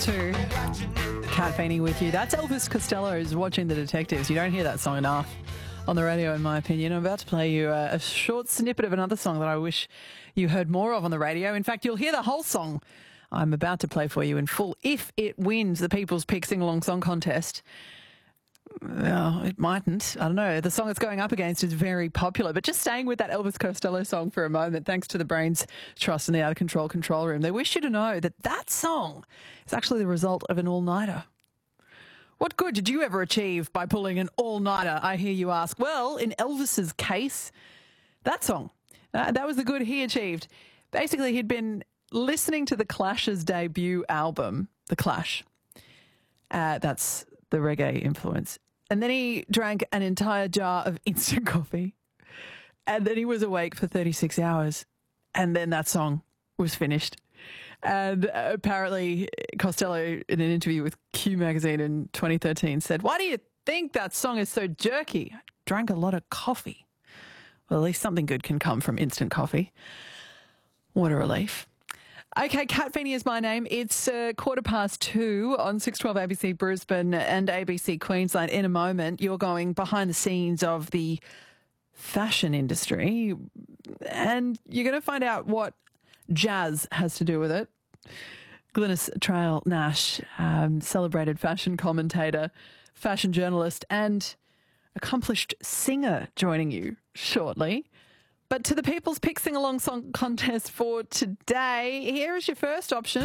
To Cat Feeney with you. That's Elvis Costello's Watching the Detectives. You don't hear that song enough on the radio, in my opinion. I'm about to play you a short snippet of another song that I wish you heard more of on the radio. In fact, you'll hear the whole song I'm about to play for you in full if it wins the People's Pick Sing-Along Song Contest. Well, it mightn't. I don't know. The song it's going up against is very popular. But just staying with that Elvis Costello song for a moment, thanks to the Brains Trust and the Out of Control Control Room, they wish you to know that that song is actually the result of an all-nighter. What good did you ever achieve by pulling an all-nighter, I hear you ask? Well, in Elvis's case, that song, that was the good he achieved. Basically, he'd been listening to The Clash's debut album, The Clash. That's the reggae influence. And then he drank an entire jar of instant coffee. And then he was awake for 36 hours. And then that song was finished. And apparently Costello, in an interview with Q Magazine in 2013, said, "Why do you think that song is so jerky? I drank a lot of coffee." Well, at least something good can come from instant coffee. What a relief. Okay, Cat Feeney is my name. It's 2:15 on 612 ABC Brisbane and ABC Queensland. In a moment, you're going behind the scenes of the fashion industry and you're going to find out what jazz has to do with it. Glynis Trail-Nash, celebrated fashion commentator, fashion journalist and accomplished singer, joining you shortly. But to the People's Pick Sing-Along Song Contest for today, here is your first option.